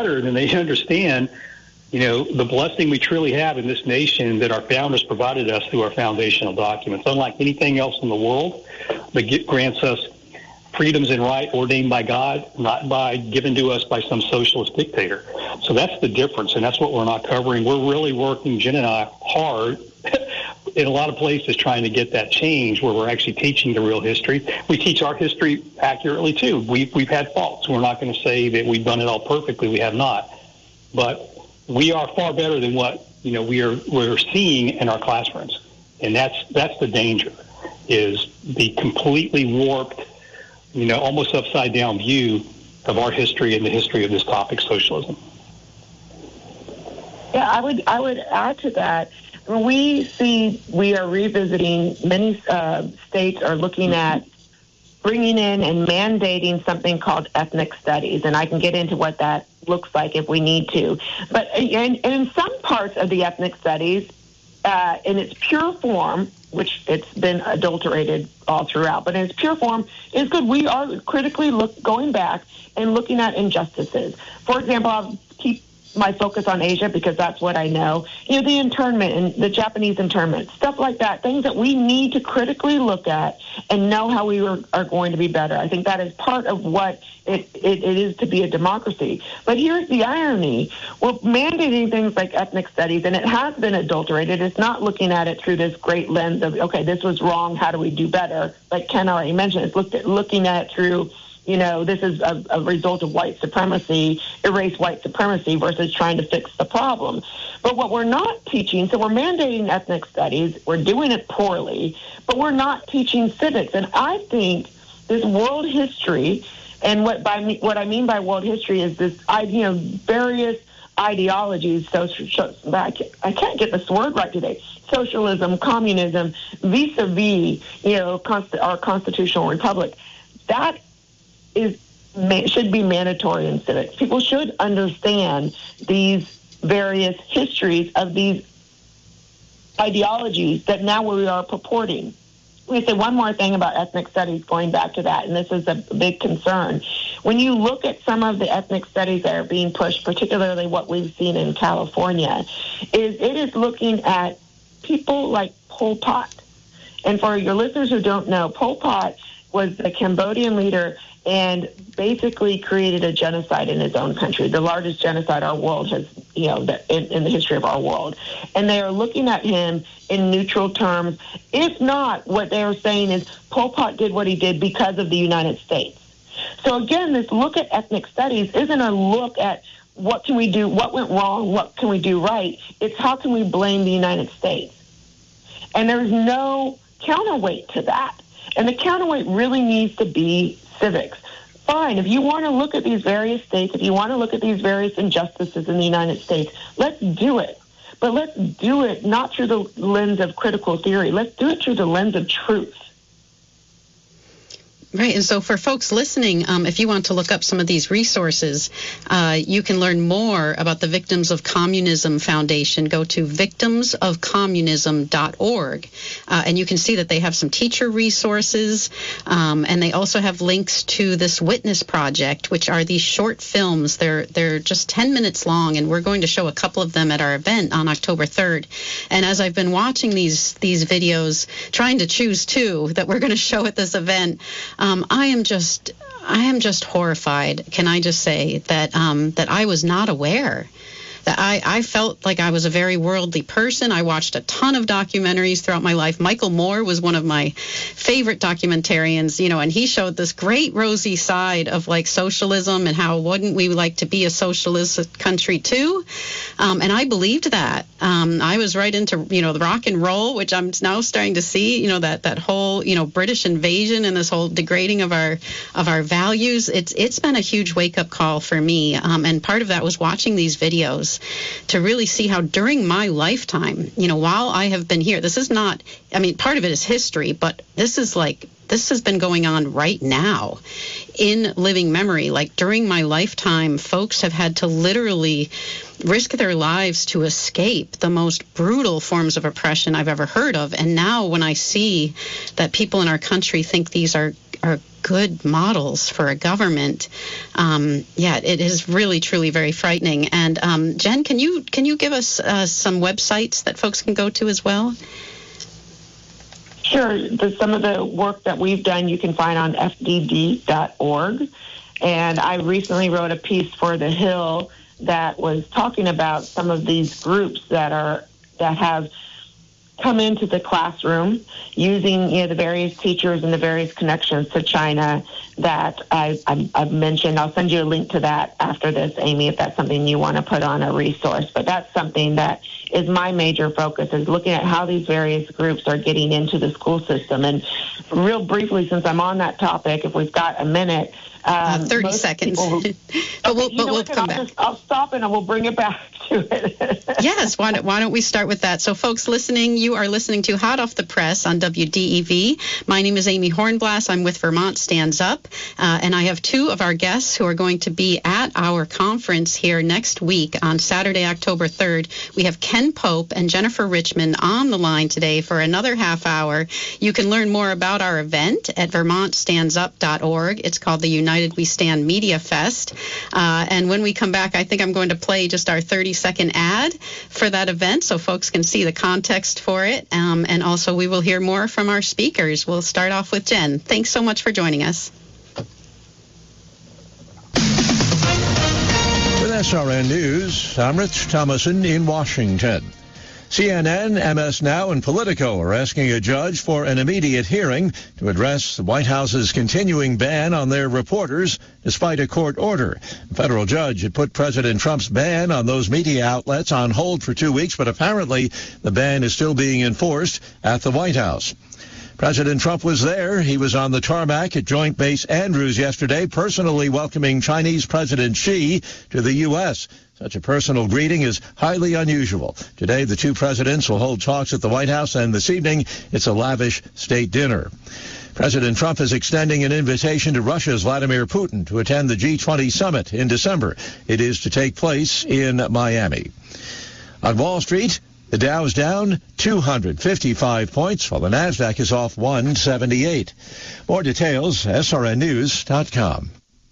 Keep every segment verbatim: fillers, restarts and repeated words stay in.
than they understand, you know, the blessing we truly have in this nation that our founders provided us through our foundational documents. Unlike anything else in the world, that grants us freedoms and right ordained by God, not by given to us by some socialist dictator. So that's the difference, and that's what we're not covering. We're really working, Jen and I, hard in a lot of places trying to get that change where we're actually teaching the real history. We teach our history accurately, too. We've, we've had faults. We're not going to say that we've done it all perfectly. We have not. But we are far better than what, you know, we are, we're seeing in our classrooms. And that's that's the danger, is the completely warped, you know, almost upside down view of our history and the history of this topic, socialism. Yeah, I would I would add to that. We see we are revisiting, many uh, states are looking at bringing in and mandating something called ethnic studies, and I can get into what that looks like if we need to. But and, and in some parts of the ethnic studies, uh, in its pure form, which it's been adulterated all throughout, but in its pure form, is good. We are critically look, going back and looking at injustices. For example, I'll keep my focus on Asia because that's what I know. You know, the internment and the Japanese internment, stuff like that, things that we need to critically look at and know how we are, are going to be better. I think that is part of what it, it, it is to be a democracy. But here's the irony. We're mandating things like ethnic studies, and it has been adulterated. It's not looking at it through this great lens of, okay, this was wrong, how do we do better? Like Ken already mentioned, it's looked at, looking at it through, you know, this is a, a result of white supremacy, erase white supremacy versus trying to fix the problem. But what we're not teaching, so we're mandating ethnic studies, we're doing it poorly, but we're not teaching civics. And I think this world history, and what by me, what I mean by world history is this, you know, various ideologies, social, I can't, I can't get this word right today, socialism, communism, vis-a-vis, you know, const, our constitutional republic, that is should be mandatory in civics. People should understand these various histories of these ideologies that now we are purporting. Let me say one more thing about ethnic studies, going back to that, and this is a big concern. When you look at some of the ethnic studies that are being pushed, particularly what we've seen in California, is it is looking at people like Pol Pot. And for your listeners who don't know, Pol Pot was a Cambodian leader and basically created a genocide in his own country, the largest genocide our world has, you know, in, in the history of our world. And they are looking at him in neutral terms. If not, what they are saying is Pol Pot did what he did because of the United States. So again, this look at ethnic studies isn't a look at what can we do, what went wrong, what can we do right. It's how can we blame the United States. And there's no counterweight to that. And the counterweight really needs to be civics. Fine, if you want to look at these various states, if you want to look at these various injustices in the United States, let's do it. But let's do it not through the lens of critical theory. Let's do it through the lens of truth. Right, and so for folks listening, um, if you want to look up some of these resources, uh, you can learn more about the Victims of Communism Foundation. Go to victims of communism dot org, uh, and you can see that they have some teacher resources, um, and they also have links to this Witness Project, which are these short films. They're they're just ten minutes long, and we're going to show a couple of them at our event on October third. And as I've been watching these these videos, trying to choose two that we're going to show at this event, Um, I am just, I am just horrified. Can I just say that um, that I was not aware that I, I felt like I was a very worldly person. I watched a ton of documentaries throughout my life. Michael Moore was one of my favorite documentarians, you know, and he showed this great rosy side of like socialism and how wouldn't we like to be a socialist country too? Um, and I believed that. Um, I was right into, you know, the rock and roll, which I'm now starting to see, you know, that, that whole, you know, British invasion and this whole degrading of our of our values. It's it's been a huge wake up call for me. Um, and part of that was watching these videos to really see how during my lifetime, you know, while I have been here, this is not, I mean, part of it is history, but this is like, this has been going on right now in living memory. Like during my lifetime, folks have had to literally risk their lives to escape the most brutal forms of oppression I've ever heard of. And now when I see that people in our country think these are are good models for a government, um, yeah, it is really, truly very frightening. And um, Jen, can you can you give us uh, some websites that folks can go to as well? Sure. The, some of the work that we've done you can find on F D D dot org. And I recently wrote a piece for The Hill that was talking about some of these groups that are that have come into the classroom using, you know, the various teachers and the various connections to China that I, I, I've mentioned. I'll send you a link to that after this, Amy, if that's something you want to put on a resource. But that's something that is my major focus, is looking at how these various groups are getting into the school system. And real briefly, since I'm on that topic, if we've got a minute, Um, uh, thirty seconds. Who, but we'll, but we'll come I'll back. Just, I'll stop and we'll bring it back to it. Yes, why don't, why don't we start with that? So, folks listening, you are listening to Hot Off the Press on W D E V. My name is Amy Hornblass. I'm with Vermont Stands Up. Uh, and I have two of our guests who are going to be at our conference here next week on Saturday, October third. We have Ken Pope and Jennifer Richmond on the line today for another half hour. You can learn more about our event at vermont stands up dot org. It's called the United We Stand Media Fest. Uh, and when we come back, I think I'm going to play just our thirty-second ad for that event so folks can see the context for it. Um, and also we will hear more from our speakers. We'll start off with Jen. Thanks so much for joining us. With S R N News, I'm Rich Thomason in Washington. C N N, M S Now, and Politico are asking a judge for an immediate hearing to address the White House's continuing ban on their reporters despite a court order. A federal judge had put President Trump's ban on those media outlets on hold for two weeks, but apparently the ban is still being enforced at the White House. President Trump was there. He was on the tarmac at Joint Base Andrews yesterday, personally welcoming Chinese President Xi to the U S Such a personal greeting is highly unusual. Today, the two presidents will hold talks at the White House, and this evening, it's a lavish state dinner. President Trump is extending an invitation to Russia's Vladimir Putin to attend the G twenty summit in December. It is to take place in Miami. On Wall Street, the Dow is down two hundred fifty-five points, while the Nasdaq is off one seventy-eight. More details, S R N news dot com.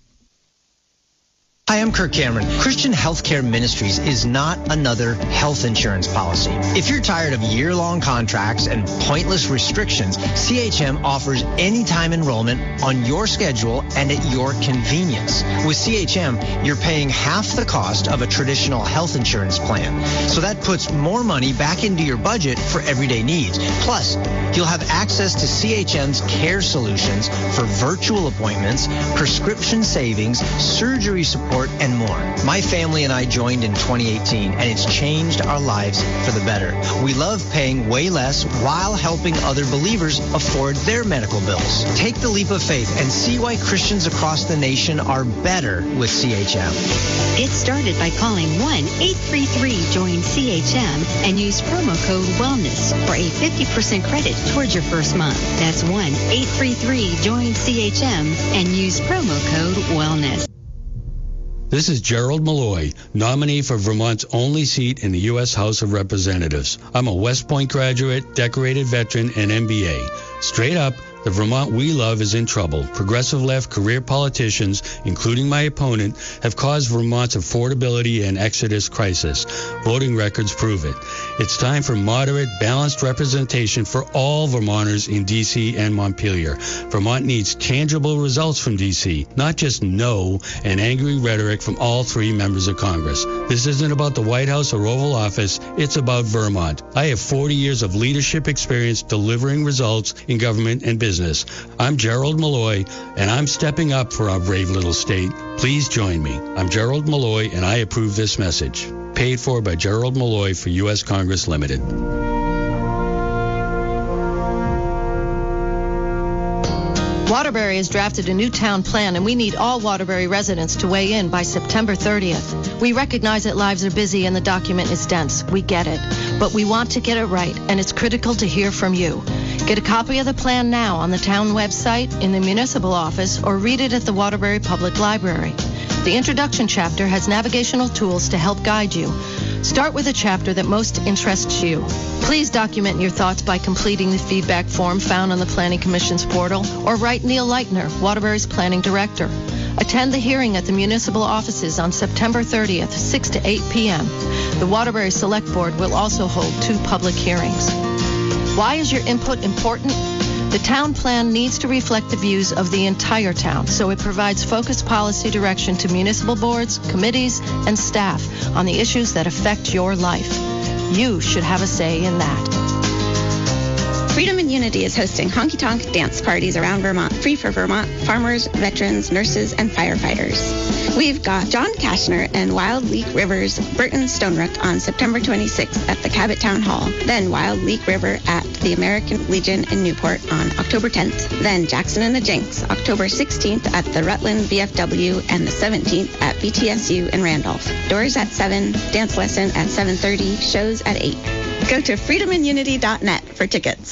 Hi, I'm Kirk Cameron. Christian Healthcare Ministries is not another health insurance policy. If you're tired of year-long contracts and pointless restrictions, C H M offers anytime enrollment on your schedule and at your convenience. With C H M, you're paying half the cost of a traditional health insurance plan. So that puts more money back into your budget for everyday needs. Plus, you'll have access to C H M's care solutions for virtual appointments, prescription savings, surgery support, and more. My family and I joined in twenty eighteen, and it's changed our lives for the better. We love paying way less while helping other believers afford their medical bills. Take the leap of faith and see why Christians across the nation are better with C H M. Get started by calling one eight three three join C H M and use promo code WELLNESS for a fifty percent credit towards your first month. That's one eight three three join C H M and use promo code WELLNESS. This is Gerald Malloy, nominee for Vermont's only seat in the U S House of Representatives. I'm a West Point graduate, decorated veteran, and M B A. Straight up, the Vermont we love is in trouble. Progressive left career politicians, including my opponent, have caused Vermont's affordability and exodus crisis. Voting records prove it. It's time for moderate, balanced representation for all Vermonters in D C and Montpelier. Vermont needs tangible results from D C, not just no and angry rhetoric from all three members of Congress. This isn't about the White House or Oval Office. It's about Vermont. I have forty years of leadership experience delivering results in government and business. Business. I'm Gerald Malloy, and I'm stepping up for our brave little state. Please join me. I'm Gerald Malloy, and I approve this message. Paid for by Gerald Malloy for U S Congress Limited. Waterbury has drafted a new town plan, and we need all Waterbury residents to weigh in by September thirtieth. We recognize that lives are busy and the document is dense. We get it. But we want to get it right, and it's critical to hear from you. Get a copy of the plan now on the town website, in the municipal office, or read it at the Waterbury Public Library. The introduction chapter has navigational tools to help guide you. Start with a chapter that most interests you. Please document your thoughts by completing the feedback form found on the Planning Commission's portal, or write Neil Leitner, Waterbury's Planning Director. Attend the hearing at the municipal offices on September thirtieth, six to eight p.m. The Waterbury Select Board will also hold two public hearings. Why is your input important? The town plan needs to reflect the views of the entire town, so it provides focused policy direction to municipal boards, committees, and staff on the issues that affect your life. You should have a say in that. Freedom and Unity is hosting honky-tonk dance parties around Vermont, free for Vermont farmers, veterans, nurses, and firefighters. We've got John Kashner and Wild Leak River's Burton Stonerook on September twenty-sixth at the Cabot Town Hall. Then Wild Leak River at the American Legion in Newport on October tenth. Then Jackson and the Jinx, October sixteenth at the Rutland V F W and the seventeenth at B T S U in Randolph. Doors at seven, dance lesson at seven thirty, shows at eight. Go to freedom and unity dot net for tickets.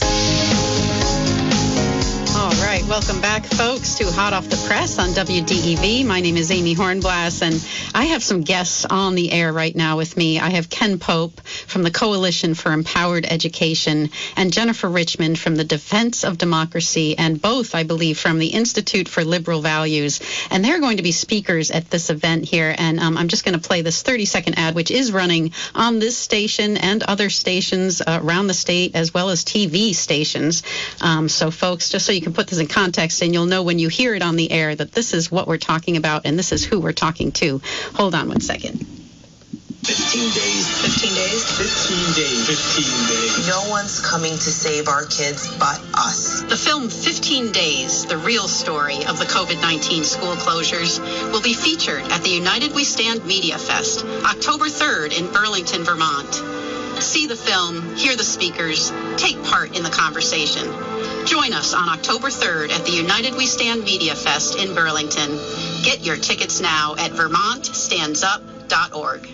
All right, welcome back, folks, to Hot Off the Press on W D E V. My name is Amy Hornblass, and I have some guests on the air right now with me. I have Ken Pope from the Coalition for Empowered Education and Jennifer Richmond from the Defense of Democracy, and both, I believe, from the Institute for Liberal Values. And they're going to be speakers at this event here, and um, I'm just going to play this thirty-second ad, which is running on this station and other stations uh, around the state, as well as T V stations. Um, so, folks, just so you can put this in context and you'll know when you hear it on the air that this is what we're talking about and this is who we're talking to. Hold on one second. fifteen days. fifteen days? fifteen days. fifteen days. No one's coming to save our kids but us. The film fifteen days, the real story of the COVID nineteen school closures, will be featured at the United We Stand Media Fest, October third in Burlington, Vermont. See the film, hear the speakers, take part in the conversation. Join us on October third at the United We Stand Media Fest in Burlington. Get your tickets now at vermont stands up dot org.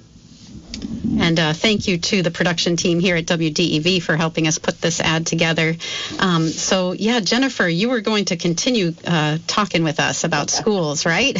And uh, thank you to the production team here at W D E V for helping us put this ad together. Um, so, yeah, Jennifer, you were going to continue uh, talking with us about schools, right?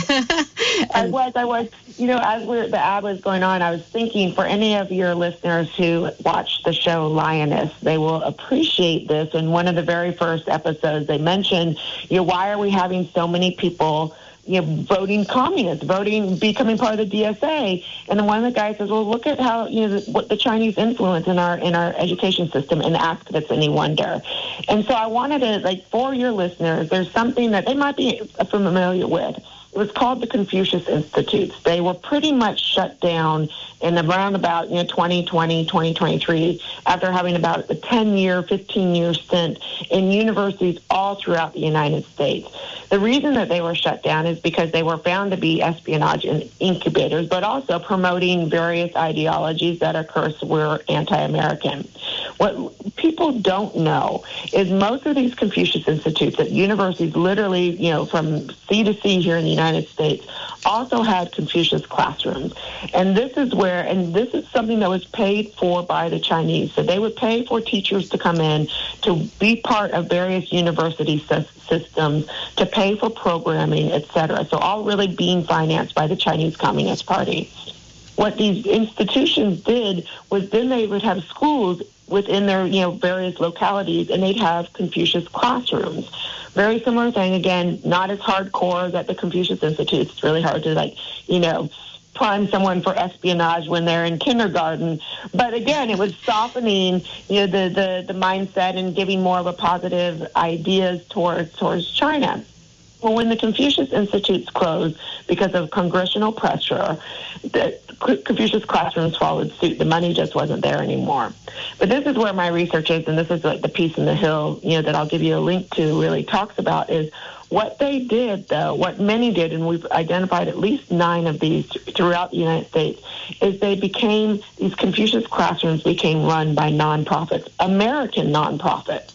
I was, I was. You know, as we're, the ad was going on, I was thinking for any of your listeners who watch the show Lioness, they will appreciate this. In one of the very first episodes, they mentioned, you know, why are we having so many people, you know, voting communist, voting, becoming part of the D S A? And then one of the guys says, well, look at how, you know, what the Chinese influence in our in our education system, and ask if it's any wonder. And so I wanted to, like, for your listeners, there's something that they might be familiar with. It was called the Confucius Institutes. They were pretty much shut down in around about, you know, twenty twenty, twenty twenty-three, after having about a ten-year, fifteen-year stint in universities all throughout the United States. The reason that they were shut down is because they were found to be espionage incubators, but also promoting various ideologies that, of course, were anti-American. What people don't know is most of these Confucius Institutes at universities, literally, you know, from sea to sea here in the United States, also had Confucius classrooms. And this is where, and this is something that was paid for by the Chinese. So they would pay for teachers to come in to be part of various university systems, to pay for programming, et cetera. So all really being financed by the Chinese Communist Party. What these institutions did was then they would have schools within their, you know, various localities, and they'd have Confucius classrooms. Very similar thing, again, not as hardcore as at the Confucius Institute. It's really hard to, like, you know, prime someone for espionage when they're in kindergarten. But again, it was softening, you know, the, the, the mindset and giving more of a positive ideas towards towards China. Well, when the Confucius Institutes closed because of congressional pressure, the Confucius classrooms followed suit. The money just wasn't there anymore. But this is where my research is, and this is like the piece in the Hill, you know, that I'll give you a link to, really talks about is what they did, though, what many did, and we've identified at least nine of these throughout the United States, is they became, these Confucius classrooms became run by nonprofits, American nonprofits.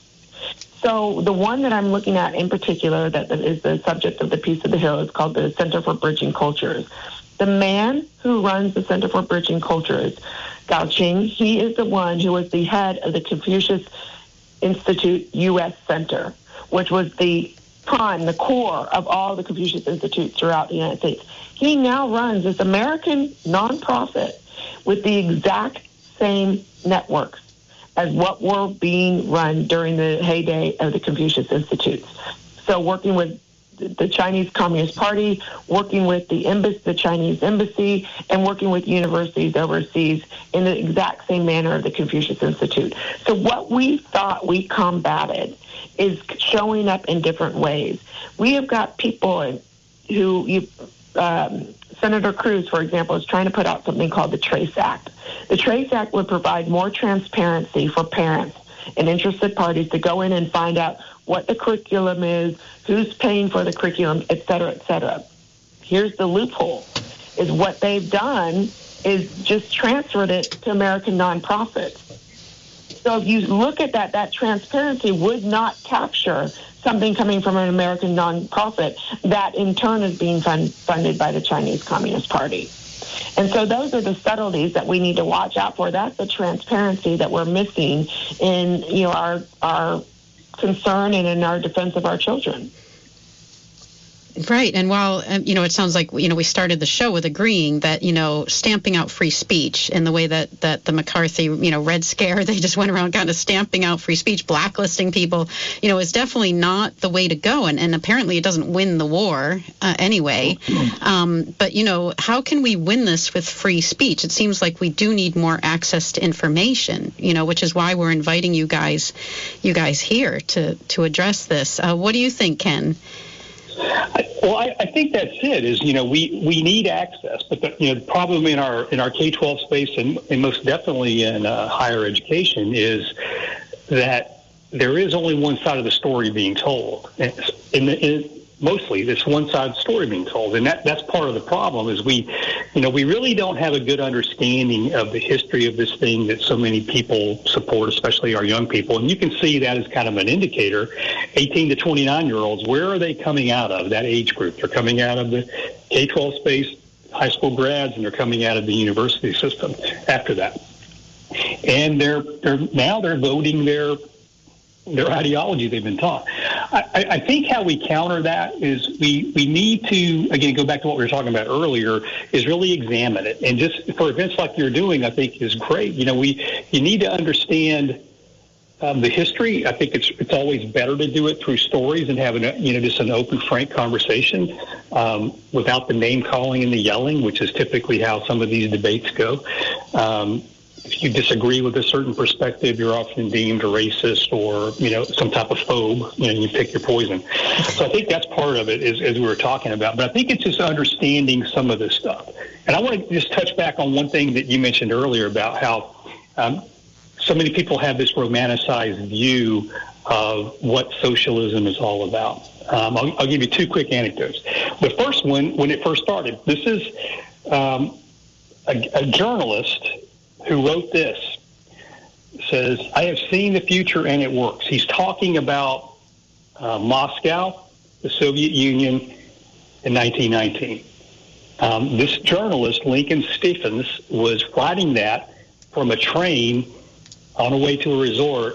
So the one that I'm looking at in particular that is the subject of the piece of the Hill is called the Center for Bridging Cultures. The man who runs the Center for Bridging Cultures, Gao Qing, he is the one who was the head of the Confucius Institute U S Center, which was the prime, the core of all the Confucius Institutes throughout the United States. He now runs this American nonprofit with the exact same networks as what were being run during the heyday of the Confucius Institutes. So working with the Chinese Communist Party, working with the embassy, the Chinese embassy, and working with universities overseas in the exact same manner of the Confucius Institute. So what we thought we combated is showing up in different ways. We have got people who, you, um, Senator Cruz, for example, is trying to put out something called the TRACE Act. The TRACE Act would provide more transparency for parents and interested parties to go in and find out what the curriculum is, who's paying for the curriculum, et cetera, et cetera. Here's the loophole, is what they've done is just transferred it to American nonprofits. So if you look at that, that transparency would not capture something coming from an American nonprofit that in turn is being fund, funded by the Chinese Communist Party. And so those are the subtleties that we need to watch out for. That's the transparency that we're missing in, you know, our our concern and in our defense of our children. Right. And while, um, you know, it sounds like, you know, we started the show with agreeing that, you know, stamping out free speech in the way that, that the McCarthy, you know, Red Scare, they just went around kind of stamping out free speech, blacklisting people, you know, is definitely not the way to go. And, and apparently it doesn't win the war uh, anyway. Um, but, you know, how can we win this with free speech? It seems like we do need more access to information, you know, which is why we're inviting you guys, you guys here to, to address this. Uh, what do you think, Ken? I, well, I, I think that's it. Is you know we, we need access, but the, you know the problem in our in our K twelve space and, and most definitely in uh, higher education is that there is only one side of the story being told. In the, in, mostly, this one side of the story being told, and that that's part of the problem. Is we, you know, we really don't have a good understanding of the history of this thing that so many people support, especially our young people. And you can see that as kind of an indicator. eighteen to twenty-nine year olds, where are they coming out of? That age group, they're coming out of the K twelve space, high school grads, and they're coming out of the university system after that. And they're they're now they're voting their their ideology they've been taught. I, I think how we counter that is we, we need to, again, go back to what we were talking about earlier, is really examine it. And just for events like you're doing, I think is great. You know, we you need to understand um, the history. I think it's it's always better to do it through stories and having a, you know, just an open, frank conversation um, without the name calling and the yelling, which is typically how some of these debates go. Um, If you disagree with a certain perspective, you're often deemed a racist or, you know, some type of phobe. You know, you pick your poison. So I think that's part of it, as, as we were talking about. But I think it's just understanding some of this stuff. And I want to just touch back on one thing that you mentioned earlier about how um, so many people have this romanticized view of what socialism is all about. Um, I'll, I'll give you two quick anecdotes. The first one, when it first started, this is um, a, a journalist who wrote this, says, I have seen the future and it works. He's talking about uh, Moscow, the Soviet Union, in nineteen nineteen. Um, this journalist, Lincoln Stephens, was writing that from a train on the way to a resort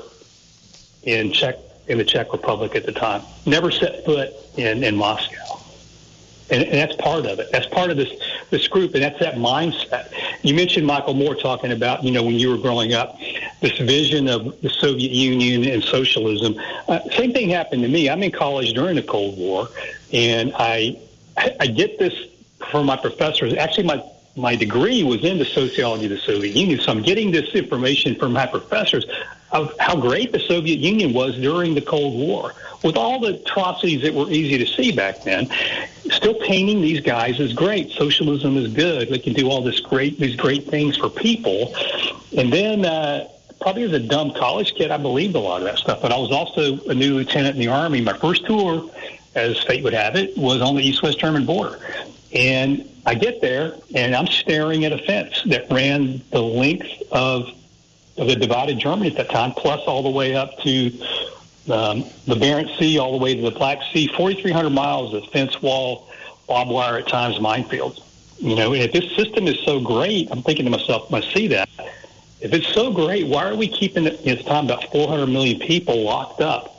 in Czech in the Czech Republic at the time. Never set foot in, in Moscow. And, and that's part of it. That's part of this this group, and that's that mindset. You mentioned Michael Moore talking about, you know, when you were growing up, this vision of the Soviet Union and socialism. Uh, same thing happened to me. I'm in college during the Cold War, and I I get this from my professors. Actually, my my degree was in the sociology of the Soviet Union, so I'm getting this information from my professors of how great the Soviet Union was during the Cold War, with all the atrocities that were easy to see back then. Still painting these guys as great. Socialism is good. They can do all this great, these great things for people. And then, uh, probably as a dumb college kid, I believed a lot of that stuff. But I was also a new lieutenant in the Army. My first tour, as fate would have it, was on the East-West German border. And I get there, and I'm staring at a fence that ran the length of, of the divided Germany at that time, plus all the way up to um, the Barents Sea, all the way to the Black Sea, forty-three hundred miles of fence wall, barbed wire, at times minefields. You know, if this system is so great, I'm thinking to myself, when I see that, If it's so great, why are we keeping it, it's time about four hundred million people locked up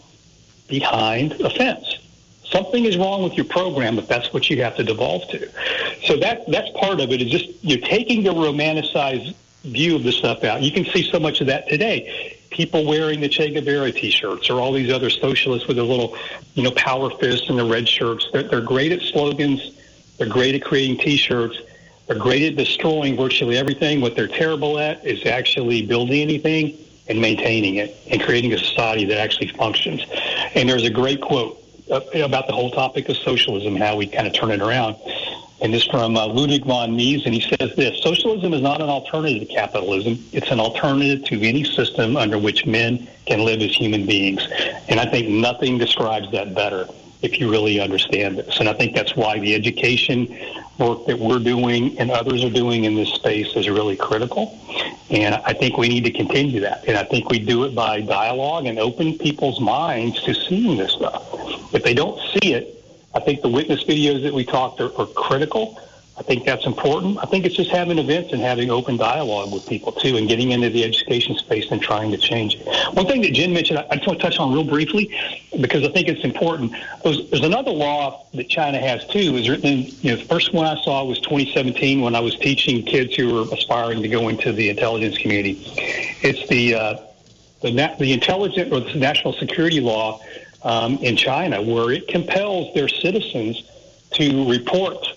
behind a fence? Something is wrong with your program if that's what you have to devolve to. So that that's part of it, is just you're taking the romanticized view of the stuff out. You can see so much of that today. People wearing the Che Guevara T-shirts or all these other socialists with their little, you know, power fists and the red shirts. They're, they're great at slogans. They're great at creating T-shirts. They're great at destroying virtually everything. What they're terrible at is actually building anything and maintaining it and creating a society that actually functions. And there's a great quote about the whole topic of socialism, how we kind of turn it around. And this from uh, Ludwig von Mises, and he says this: socialism is not an alternative to capitalism. It's an alternative to any system under which men can live as human beings. And I think nothing describes that better if you really understand this. And I think that's why the education work that we're doing and others are doing in this space is really critical. And I think we need to continue that. And I think we do it by dialogue and open people's minds to seeing this stuff. If they don't see it, I think the witness videos that we talked are, are critical. I think that's important. I think it's just having events and having open dialogue with people, too, and getting into the education space and trying to change it. One thing that Jen mentioned, I just want to touch on real briefly, because I think it's important. There's, there's another law that China has, too. Is written in, you know, the first one I saw was twenty seventeen when I was teaching kids who were aspiring to go into the intelligence community. It's the, uh, the, na- the intelligence or the national security law um, in China, where it compels their citizens to report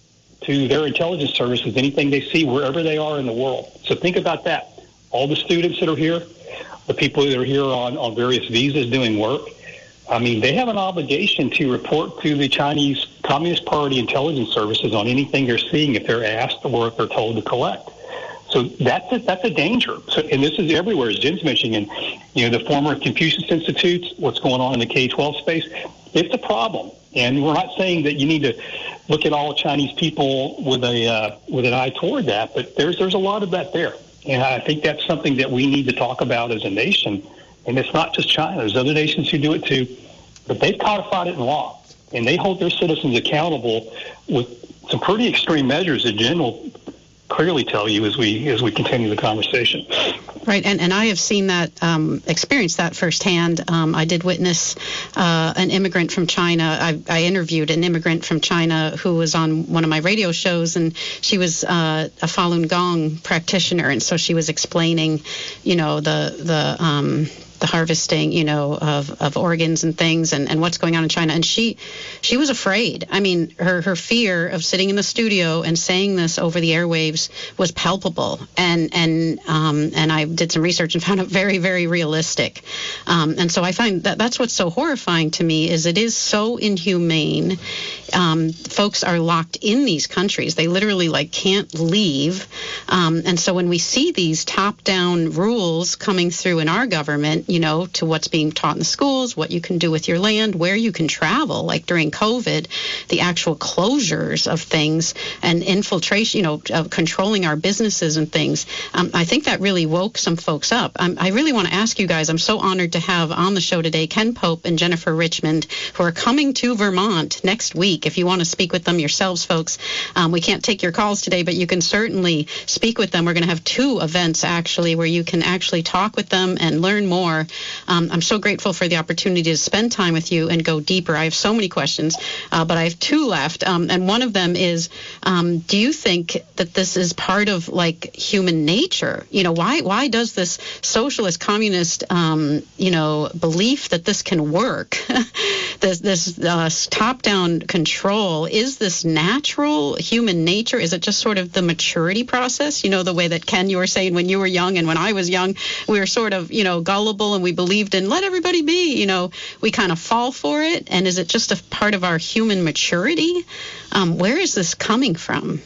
to their intelligence services anything they see wherever they are in the world. So think about that. All the students that are here, the people that are here on, on various visas doing work, I mean, they have an obligation to report to the Chinese Communist Party intelligence services on anything they're seeing if they're asked or if they're told to collect. So that's a, that's a danger. So, and this is everywhere, as Jen's mentioning, and you know, the former Confucius Institutes, what's going on in the K twelve space, it's a problem. And we're not saying that you need to look at all Chinese people with a uh, with an eye toward that, but there's there's a lot of that there. And I think that's something that we need to talk about as a nation. And it's not just China. There's other nations who do it too, but they've codified it in law, and they hold their citizens accountable with some pretty extreme measures that Jen will clearly tell you as we as we continue the conversation. Right, and, and I have seen that, um, experienced that firsthand. Um, I did witness uh, an immigrant from China. I, I interviewed an immigrant from China who was on one of my radio shows, and she was uh, a Falun Gong practitioner, and so she was explaining, you know, the the um, the harvesting, you know, of, of organs and things, and, and what's going on in China. And she she was afraid. I mean, her, her fear of sitting in the studio and saying this over the airwaves was palpable. And and um, and I did some research and found it very, very realistic. Um, and so I find that that's what's so horrifying to me, is it is so inhumane. Um, folks are locked in these countries. They literally, like, can't leave. Um, and so when we see these top-down rules coming through in our government, you know, to what's being taught in the schools, what you can do with your land, where you can travel, like during COVID, the actual closures of things and infiltration, you know, of controlling our businesses and things, um, I think that really woke some folks up. Um, I really want to ask you guys, I'm so honored to have on the show today Ken Pope and Jennifer Richmond, who are coming to Vermont next week. If you want to speak with them yourselves, folks, um, we can't take your calls today, but you can certainly speak with them. We're going to have two events, actually, where you can actually talk with them and learn more. Um, I'm so grateful for the opportunity to spend time with you and go deeper. I have so many questions, uh, but I have two left. Um, and one of them is, um, do you think that this is part of, like, human nature? You know, why why does this socialist, communist, um, you know, belief that this can work, this, this uh, top-down control, is this natural human nature? Is it just sort of the maturity process? You know, the way that, Ken, you were saying when you were young and when I was young, we were sort of, you know, gullible and we believed in let everybody be, you know, we kind of fall for it. And is it just a part of our human maturity? Um, where is this coming from?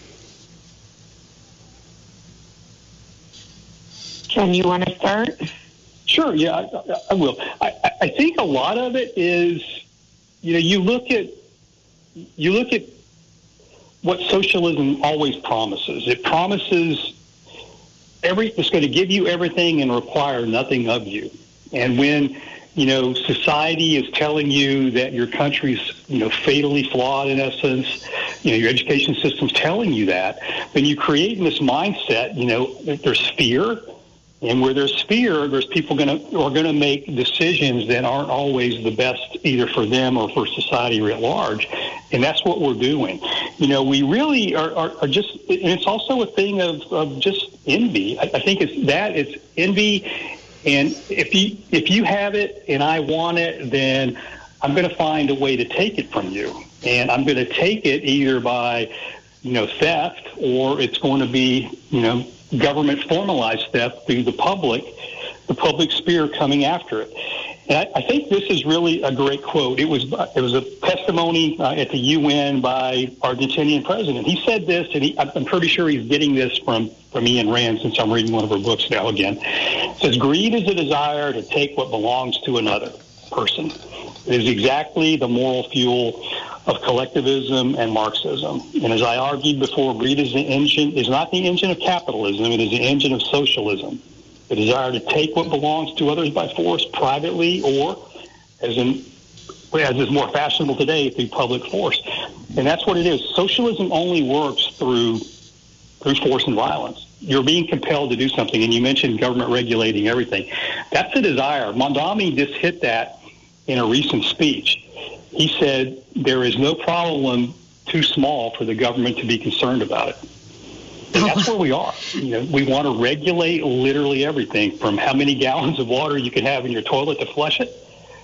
Ken, you want to start? Sure, yeah, I, I will. I, I think a lot of it is, you know, you look at you look at what socialism always promises. It promises every it's going to give you everything and require nothing of you. And when, you know, society is telling you that your country's, you know, fatally flawed in essence, you know, your education system's telling you that, then you create in this mindset, you know, there's fear, And where there's fear, there's people going to are going to make decisions that aren't always the best either for them or for society at large. And that's what we're doing. You know, we really are, are, are just, and it's also a thing of, of just envy. I, I think it's that, it's envy. And if you if you have it and I want it, then I'm going to find a way to take it from you. And I'm going to take it either by, you know, theft, or it's going to be, you know, government formalized theft through the public, the public sphere coming after it. And I, I think this is really a great quote. It was it was a testimony uh, at the U N by our Argentinian president. He said this, and he, I'm pretty sure he's getting this from, from Ayn Rand, since I'm reading one of her books now again. It says, greed is a desire to take what belongs to another person. It is exactly the moral fuel of collectivism and Marxism. And as I argued before, greed is the engine is not the engine of capitalism, it is the engine of socialism. The desire to take what belongs to others by force privately, or, as in as is more fashionable today, through public force. And that's what it is. Socialism only works through through force and violence. You're being compelled to do something, and you mentioned government regulating everything. That's the desire. Mondami just hit that in a recent speech. He said there is no problem too small for the government to be concerned about it. And that's where we are. You know, we want to regulate literally everything, from how many gallons of water you can have in your toilet to flush it,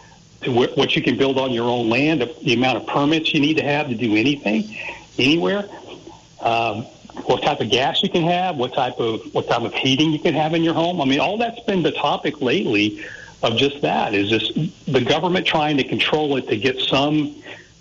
to wh- what you can build on your own land, the amount of permits you need to have to do anything, anywhere, um, what type of gas you can have, what type of what type of heating you can have in your home. I mean, all that's been the topic lately of just that, is this the government trying to control it to get some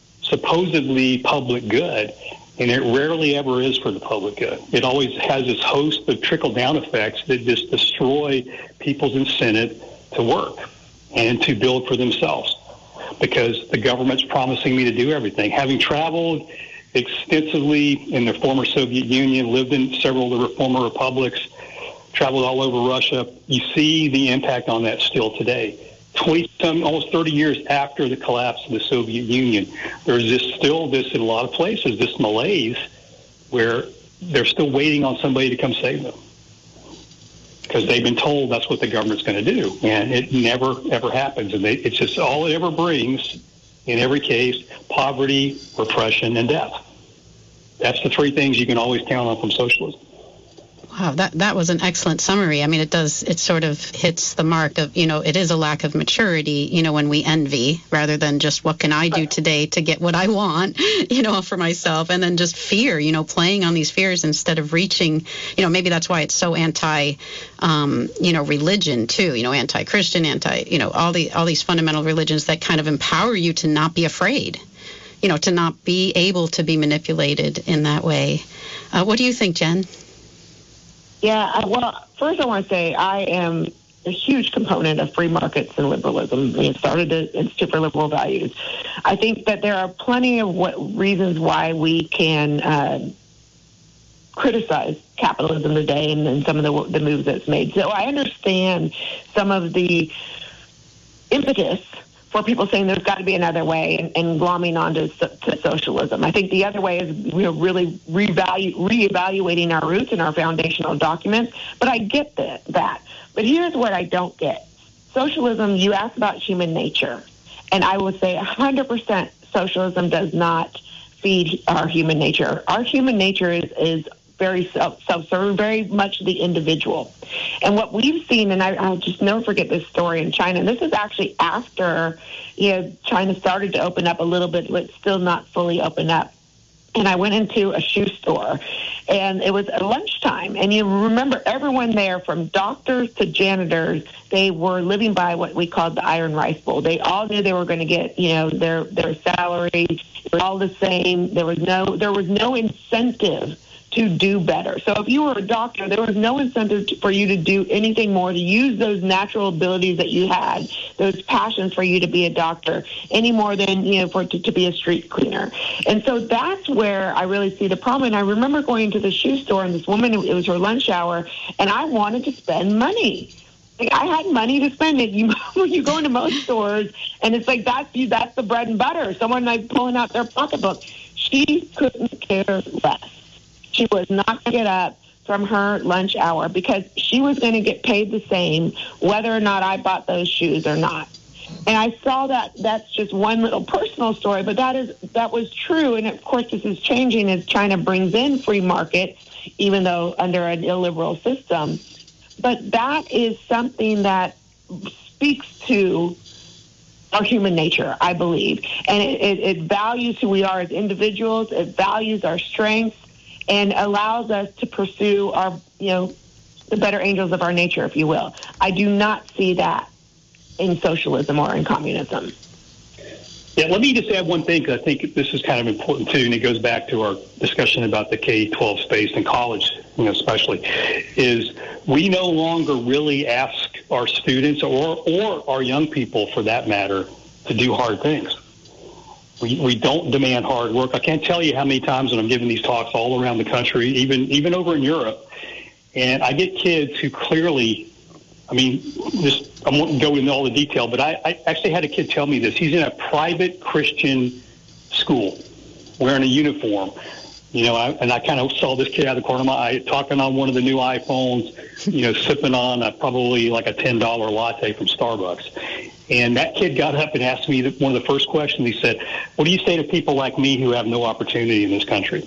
supposedly public good, and it rarely ever is for the public good. It always has this host of trickle-down effects that just destroy people's incentive to work and to build for themselves, because the government's promising me to do everything. Having traveled extensively in the former Soviet Union, lived in several of the former republics, traveled all over Russia, you see the impact on that still today. twenty, almost thirty years after the collapse of the Soviet Union, there's this still this in a lot of places, this malaise where they're still waiting on somebody to come save them, because they've been told that's what the government's going to do, and it never ever happens. And they, it's just all it ever brings, in every case, poverty, repression, and death. That's the three things you can always count on from socialism. Wow, that that was an excellent summary. I mean, it does, it sort of hits the mark of, you know, it is a lack of maturity, you know, when we envy rather than just what can I do today to get what I want, you know, for myself, and then just fear, you know, playing on these fears instead of reaching, you know, maybe that's why it's so anti, um, you know, religion too, you know, anti-Christian, anti, you know, all the all these fundamental religions that kind of empower you to not be afraid, you know, to not be able to be manipulated in that way. Uh, what do you think, Jen? Yeah, well, first I want to say I am a huge component of free markets and liberalism. We started the Institute for Liberal Values. I think that there are plenty of what reasons why we can uh, criticize capitalism today and, and some of the, the moves that's made. So I understand some of the impetus for people saying there's got to be another way, and, and glomming onto to socialism. I think the other way is we're really revalue, reevaluating our roots and our foundational documents, but I get that, that. But here's what I don't get. Socialism, you asked about human nature, and I would say one hundred percent socialism does not feed our human nature. Our human nature is, is very self, self-serving, very much the individual. And what we've seen, and I, I'll just never forget this story in China, and this is actually after, you know, China started to open up a little bit, but still not fully open up. And I went into a shoe store, and it was at lunchtime. And you remember everyone there, from doctors to janitors, they were living by what we called the iron rice bowl. They all knew they were going to get, you know, their their salary. It was all the same. There was no there was no incentive to do better. So if you were a doctor, there was no incentive to, for you to do anything more, to use those natural abilities that you had, those passions for you to be a doctor, any more than, you know, for to, to be a street cleaner. And so that's where I really see the problem. And I remember going to the shoe store, and this woman, it was her lunch hour, and I wanted to spend money. Like, I had money to spend. It. You you go into most stores, and it's like that's you. That's the bread and butter. Someone like pulling out their pocketbook. She couldn't care less. She was not going to get up from her lunch hour because she was going to get paid the same whether or not I bought those shoes or not. And I saw that that's just one little personal story, but that is that was true. And of course, this is changing as China brings in free markets, even though under an illiberal system. But that is something that speaks to our human nature, I believe. And it, it, it values who we are as individuals. It values our strengths and allows us to pursue our, you know, the better angels of our nature, if you will. I do not see that in socialism or in communism. Yeah, let me just add one thing, because I think this is kind of important too, and it goes back to our discussion about the K twelve space in college, you know, especially, is we no longer really ask our students or or our young people, for that matter, to do hard things. We we don't demand hard work. I can't tell you how many times when I'm giving these talks all around the country, even even over in Europe, and I get kids who clearly, I mean, just I won't go into all the detail, but I, I actually had a kid tell me this. He's in a private Christian school wearing a uniform. You know, I, and I kind of saw this kid out of the corner of my eye talking on one of the new iPhones, you know, sipping on a, probably like a ten dollar latte from Starbucks. And that kid got up and asked me one of the first questions. He said, what do you say to people like me who have no opportunity in this country?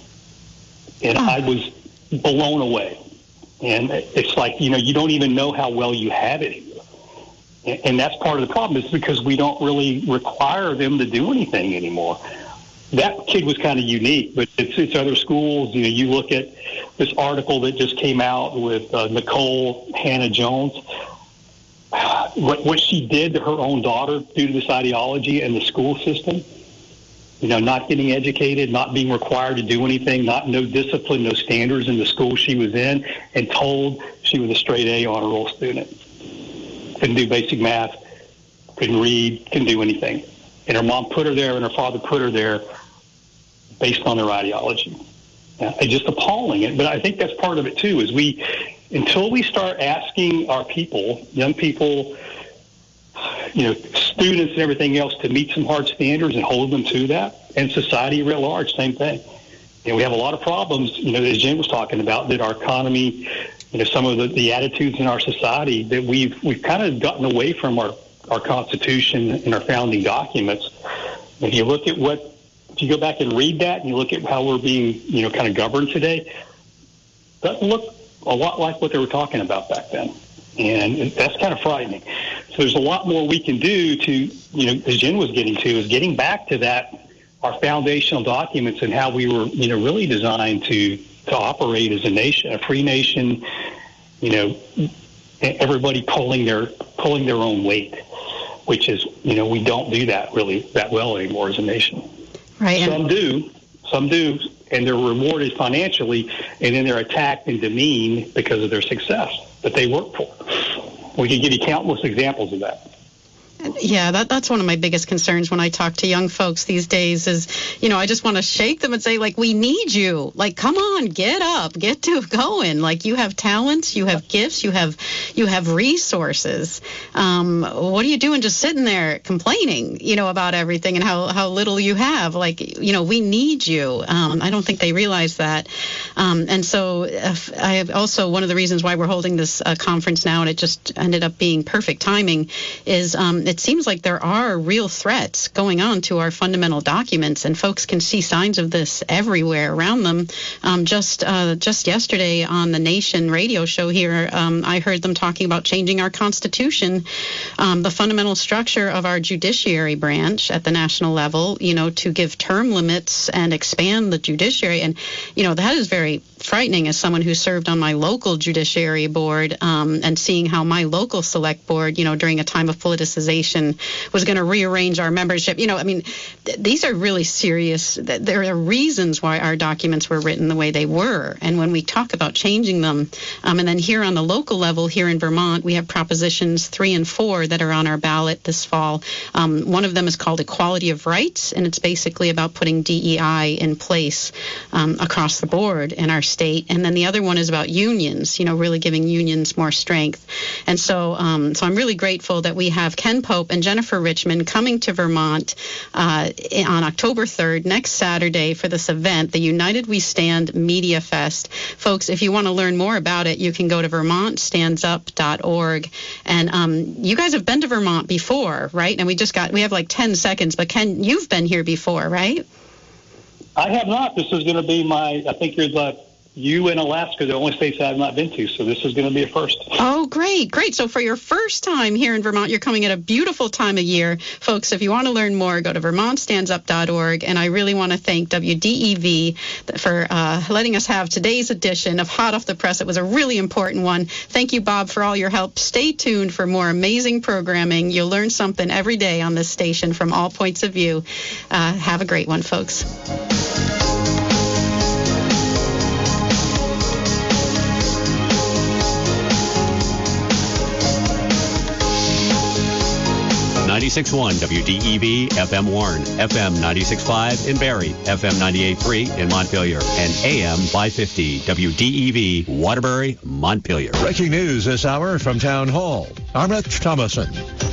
And I was blown away. And it's like, you know, you don't even know how well you have it here. And that's part of the problem, is because we don't really require them to do anything anymore. That kid was kind of unique, but it's, it's other schools. You know, you look at this article that just came out with uh, Nicole Hannah-Jones. What, what she did to her own daughter due to this ideology and the school system, you know, not getting educated, not being required to do anything, not no discipline, no standards in the school she was in, and told she was a straight A honor roll student. Couldn't do basic math, couldn't read, couldn't do anything. And her mom put her there and her father put her there based on their ideology. Yeah, it's just appalling. But I think that's part of it, too, is we, until we start asking our people, young people, you know, students and everything else, to meet some hard standards and hold them to that, and society writ large, same thing. You know, we have a lot of problems, you know, as Jen was talking about, that our economy, you know, some of the, the attitudes in our society, that we've we've kind of gotten away from our, our Constitution and our founding documents. If you look at what, if you go back and read that and you look at how we're being, you know, kind of governed today, that look a lot like what they were talking about back then. And that's kind of frightening. So there's a lot more we can do to, you know, as Jen was getting to, is getting back to that, our foundational documents and how we were, you know, really designed to, to operate as a nation, a free nation, you know, everybody pulling their, pulling their own weight, which is, you know, we don't do that really that well anymore as a nation. Right. Some do, some do, and they're rewarded financially, and then they're attacked and demeaned because of their success that they work for. We can give you countless examples of that. Yeah, that, that's one of my biggest concerns when I talk to young folks these days is, you know, I just want to shake them and say, like, we need you. Like, come on, get up, get to going. Like, you have talents, you have gifts, you have you have resources. Um, what are you doing just sitting there complaining, you know, about everything and how, how little you have? Like, you know, we need you. Um, I don't think they realize that. Um, and so uh, I have also, one of the reasons why we're holding this uh, conference now, and it just ended up being perfect timing, is um, it seems like there are real threats going on to our fundamental documents, and folks can see signs of this everywhere around them. Um, just uh, just yesterday on the Nation radio show here, um, I heard them talking about changing our Constitution, um, the fundamental structure of our judiciary branch at the national level, you know, to give term limits and expand the judiciary. And, you know, that is very frightening as someone who served on my local judiciary board, um, and seeing how my local select board, you know, during a time of politicization was going to rearrange our membership. You know, I mean, th- these are really serious. Th- there are reasons why our documents were written the way they were. And when we talk about changing them, um, and then here on the local level, here in Vermont, we have propositions three and four that are on our ballot this fall. Um, one of them is called Equality of Rights, and it's basically about putting D E I in place um, across the board in our state. And then the other one is about unions, you know, really giving unions more strength. And so, um, so I'm really grateful that we have Ken Pope and Jennifer Richmond coming to Vermont uh, on October third, next Saturday, for this event, the United We Stand Media Fest. Folks, if you want to learn more about it, you can go to vermont stands up dot org. And um, you guys have been to Vermont before, right? And we just got, we have like ten seconds, but Ken, you've been here before, right? I have not. This is going to be my, I think you're the, you and Alaska, the only states I have not been to, so this is going to be a first. Oh, great, great. So for your first time here in Vermont, you're coming at a beautiful time of year. Folks, if you want to learn more, go to vermont stands up dot org. And I really want to thank W D E V for uh, letting us have today's edition of Hot Off the Press. It was a really important one. Thank you, Bob, for all your help. Stay tuned for more amazing programming. You'll learn something every day on this station from all points of view. Uh, have a great one, folks. ninety-six point one W D E V F M Warren, F M ninety-six point five in Barrie, F M ninety-eight point three in Montpelier, and A M five fifty W D E V Waterbury, Montpelier. Breaking news this hour from Town Hall. I'm Rich Thomason.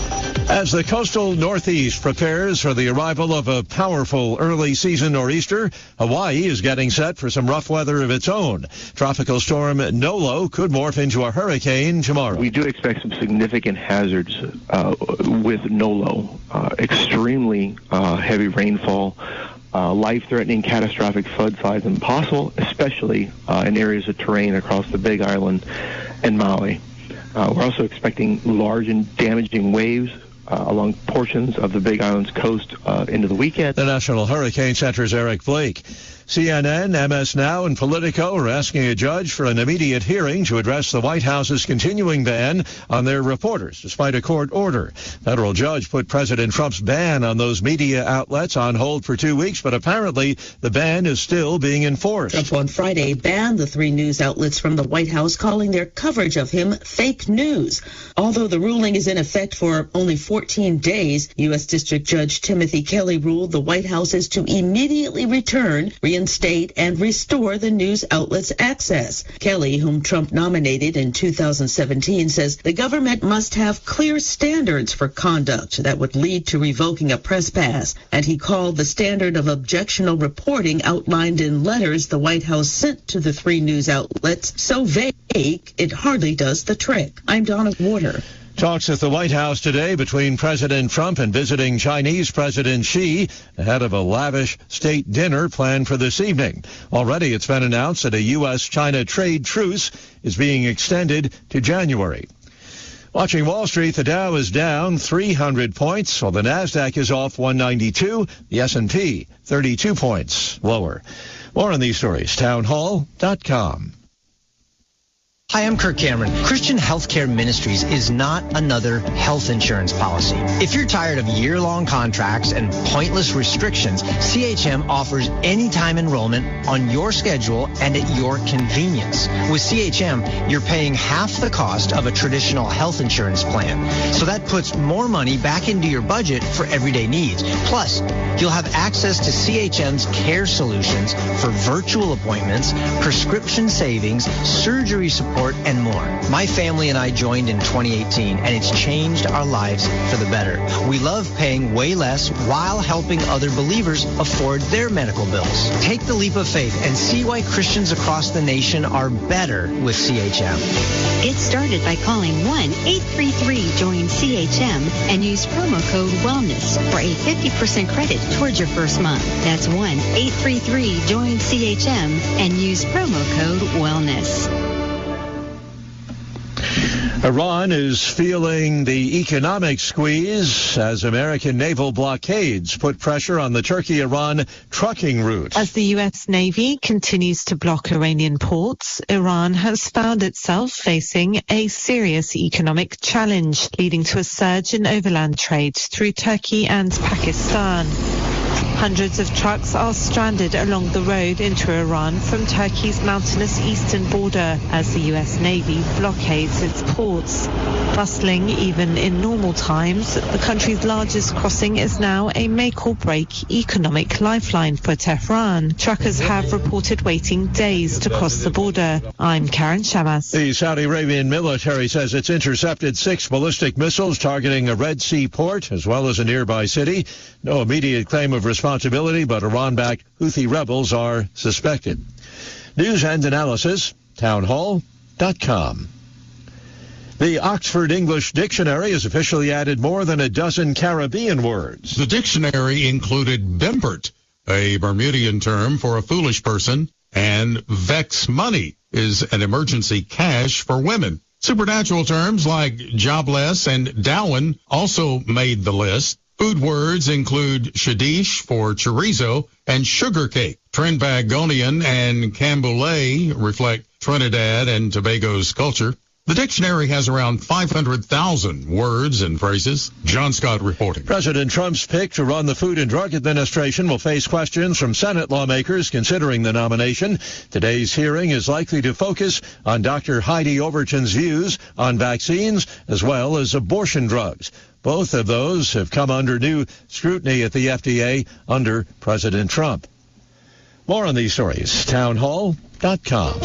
As the coastal Northeast prepares for the arrival of a powerful early season nor'easter, Hawaii is getting set for some rough weather of its own. Tropical storm Nolo could morph into a hurricane tomorrow. We do expect some significant hazards uh, with Nolo. Uh, extremely uh, heavy rainfall, uh, life-threatening catastrophic floodsides and possible, especially uh, in areas of terrain across the Big Island and Maui. Uh, we're also expecting large and damaging waves Uh, along portions of the Big Island's coast uh, into the weekend. The National Hurricane Center's Eric Blake. C N N, M S Now, and Politico are asking a judge for an immediate hearing to address the White House's continuing ban on their reporters, despite a court order. Federal judge put President Trump's ban on those media outlets on hold for two weeks, but apparently the ban is still being enforced. Trump on Friday banned the three news outlets from the White House, calling their coverage of him fake news. Although the ruling is in effect for only fourteen days, U S District Judge Timothy Kelly ruled the White House is to immediately return, reinstate, and restore the news outlets' access. Kelly, whom Trump nominated in two thousand seventeen, says the government must have clear standards for conduct that would lead to revoking a press pass, and he called the standard of objectionable reporting outlined in letters the White House sent to the three news outlets so vague it hardly does the trick. I'm Donna Warder. Talks at the White House today between President Trump and visiting Chinese President Xi ahead of a lavish state dinner planned for this evening. Already it's been announced that a U S China trade truce is being extended to January. Watching Wall Street, the Dow is down three hundred points, while the Nasdaq is off one ninety-two, the S and P thirty-two points lower. More on these stories, townhall dot com. Hi, I'm Kirk Cameron. Christian Healthcare Ministries is not another health insurance policy. If you're tired of year-long contracts and pointless restrictions, C H M offers anytime enrollment on your schedule and at your convenience. With C H M, you're paying half the cost of a traditional health insurance plan. So that puts more money back into your budget for everyday needs. Plus, you'll have access to C H M's care solutions for virtual appointments, prescription savings, surgery support, and more. My family and I joined in twenty eighteen, and it's changed our lives for the better. We love paying way less while helping other believers afford their medical bills. Take the leap of faith and see why Christians across the nation are better with C H M. Get started by calling one eight three three join C H M and use promo code WELLNESS for a fifty percent credit towards your first month. That's one eight three three join C H M and use promo code WELLNESS. Iran is feeling the economic squeeze as American naval blockades put pressure on the Turkey-Iran trucking route. As the U S Navy continues to block Iranian ports, Iran has found itself facing a serious economic challenge, leading to a surge in overland trade through Turkey and Pakistan. Hundreds of trucks are stranded along the road into Iran from Turkey's mountainous eastern border as the U S Navy blockades its ports. Bustling even in normal times, the country's largest crossing is now a make-or-break economic lifeline for Tehran. Truckers have reported waiting days to cross the border. I'm Karen Shamas. The Saudi Arabian military says it's intercepted six ballistic missiles targeting a Red Sea port as well as a nearby city. No immediate claim of responsibility, but Iran-backed Houthi rebels are suspected. News and analysis, townhall dot com. The Oxford English Dictionary has officially added more than a dozen Caribbean words. The dictionary included bimbert, a Bermudian term for a foolish person, and vex money is an emergency cash for women. Supernatural terms like jobless and Darwin also made the list. Food words include shadish for chorizo and sugar cake. Trinbagonian and Camboulay reflect Trinidad and Tobago's culture. The dictionary has around five hundred thousand words and phrases. John Scott reporting. President Trump's pick to run the Food and Drug Administration will face questions from Senate lawmakers considering the nomination. Today's hearing is likely to focus on Doctor Heidi Overton's views on vaccines as well as abortion drugs. Both of those have come under new scrutiny at the F D A under President Trump. More on these stories, townhall dot com.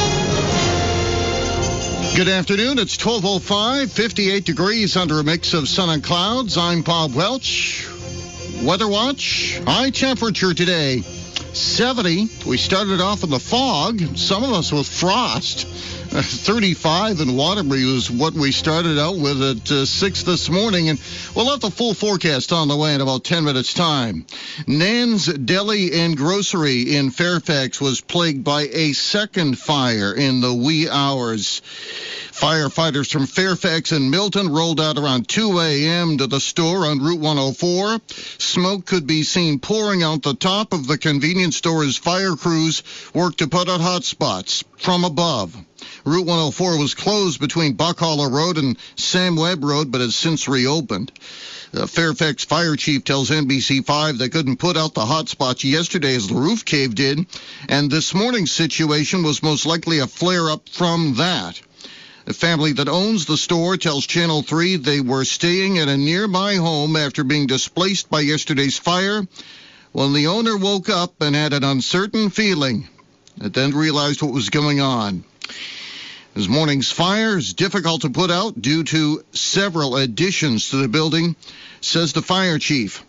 Good afternoon. It's twelve oh five, fifty-eight degrees under a mix of sun and clouds. I'm Bob Welch. Weather Watch. High temperature today, seventy. We started off in the fog, some of us with frost. thirty-five in Waterbury was what we started out with at uh, six this morning, and we'll have the full forecast on the way in about ten minutes' time. Nan's Deli and Grocery in Fairfax was plagued by a second fire in the wee hours. Firefighters from Fairfax and Milton rolled out around two a.m. to the store on Route one oh four. Smoke could be seen pouring out the top of the convenience store as fire crews worked to put out hot spots from above. Route one oh four was closed between Buck Hollow Road and Sam Webb Road, but has since reopened. The Fairfax Fire Chief tells N B C five they couldn't put out the hot spots yesterday as the roof caved in, and this morning's situation was most likely a flare-up from that. The family that owns the store tells Channel three they were staying at a nearby home after being displaced by yesterday's fire when the owner woke up and had an uncertain feeling and then realized what was going on. This morning's fire is difficult to put out due to several additions to the building, says the fire chief.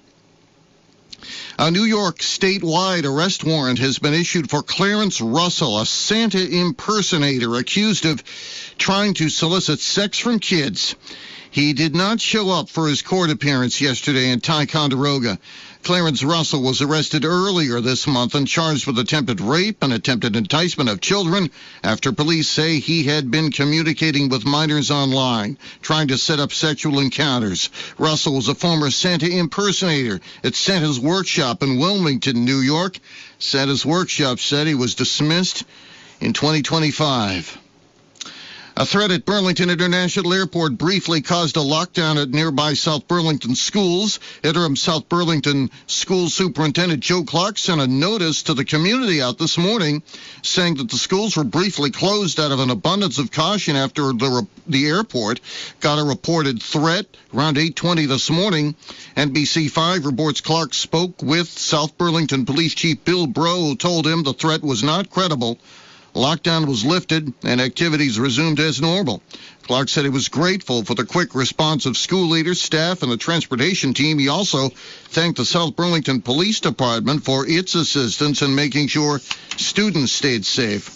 A New York statewide arrest warrant has been issued for Clarence Russell, a Santa impersonator accused of trying to solicit sex from kids. He did not show up for his court appearance yesterday in Ticonderoga. Clarence Russell was arrested earlier this month and charged with attempted rape and attempted enticement of children after police say he had been communicating with minors online, trying to set up sexual encounters. Russell was a former Santa impersonator at Santa's Workshop in Wilmington, New York. Santa's Workshop said he was dismissed in twenty twenty-five. A threat at Burlington International Airport briefly caused a lockdown at nearby South Burlington schools. Interim South Burlington School Superintendent Joe Clark sent a notice to the community out this morning saying that the schools were briefly closed out of an abundance of caution after the, the airport got a reported threat around eight twenty this morning. N B C five reports Clark spoke with South Burlington Police Chief Bill Breaux, who told him the threat was not credible. Lockdown was lifted and activities resumed as normal. Clark said he was grateful for the quick response of school leaders, staff, and the transportation team. He also thanked the South Burlington Police Department for its assistance in making sure students stayed safe.